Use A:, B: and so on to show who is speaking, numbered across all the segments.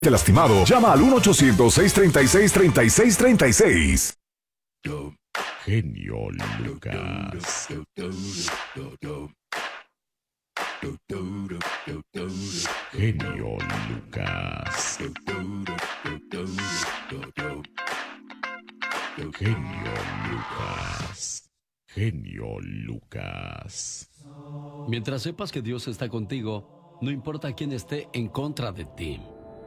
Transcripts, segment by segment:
A: lastimado, llama al 1-800-636-3636.
B: Genio Lucas. Genio Lucas. Genio Lucas. Genio Lucas.
C: Mientras sepas que Dios está contigo, no importa quién esté en contra de ti.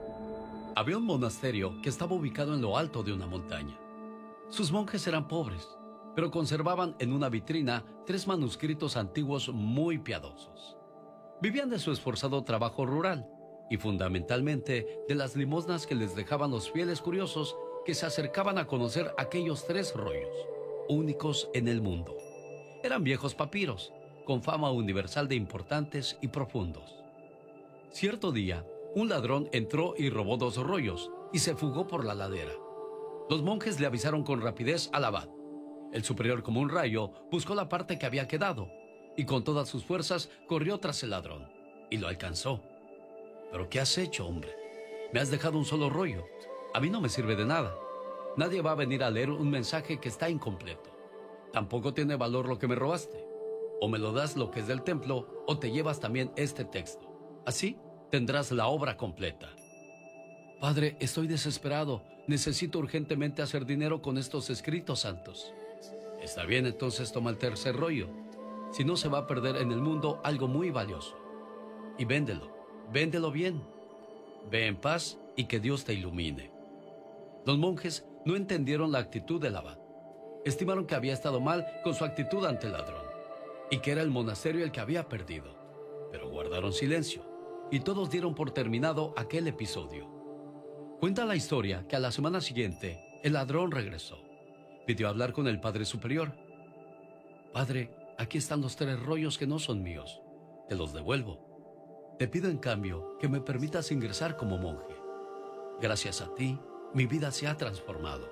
C: Había un monasterio que estaba ubicado en lo alto de una montaña. Sus monjes eran pobres, pero conservaban en una vitrina 3 manuscritos antiguos muy piadosos. Vivían de su esforzado trabajo rural y fundamentalmente de las limosnas que les dejaban los fieles curiosos que se acercaban a conocer aquellos 3 rollos, únicos en el mundo. Eran viejos papiros, con fama universal de importantes y profundos. Cierto día, un ladrón entró y robó 2 rollos y se fugó por la ladera. Los monjes le avisaron con rapidez al abad. El superior, como un rayo, buscó la parte que había quedado y con todas sus fuerzas corrió tras el ladrón y lo alcanzó. ¿Pero qué has hecho, hombre? Me has dejado un solo rollo. A mí no me sirve de nada. Nadie va a venir a leer un mensaje que está incompleto. Tampoco tiene valor lo que me robaste. O me lo das lo que es del templo o te llevas también este texto. Así tendrás la obra completa. Padre, estoy desesperado. Necesito urgentemente hacer dinero con estos escritos santos. Está bien, entonces toma el tercer rollo. Si no, se va a perder en el mundo algo muy valioso. Y véndelo bien. Ve en paz y que Dios te ilumine. Los monjes no entendieron la actitud del abad. Estimaron que había estado mal con su actitud ante el ladrón y que era el monasterio el que había perdido. Pero guardaron silencio y todos dieron por terminado aquel episodio. Cuenta la historia que a la semana siguiente el ladrón regresó. Pidió hablar con el padre superior. Padre, aquí están los 3 rollos que no son míos. Te los devuelvo. Te pido en cambio que me permitas ingresar como monje. Gracias a ti, mi vida se ha transformado.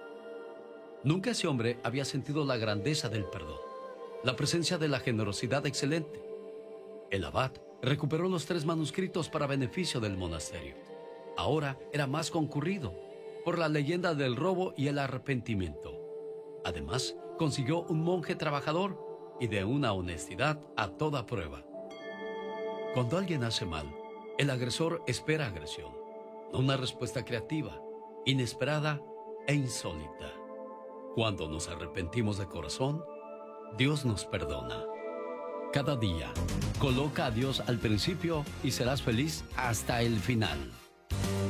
C: Nunca ese hombre había sentido la grandeza del perdón, la presencia de la generosidad excelente. El abad recuperó los 3 manuscritos para beneficio del monasterio. Ahora era más concurrido por la leyenda del robo y el arrepentimiento. Además, consiguió un monje trabajador y de una honestidad a toda prueba. Cuando alguien hace mal, el agresor espera agresión, no una respuesta creativa, inesperada e insólita. Cuando nos arrepentimos de corazón, Dios nos perdona. Cada día, coloca a Dios al principio y serás feliz hasta el final.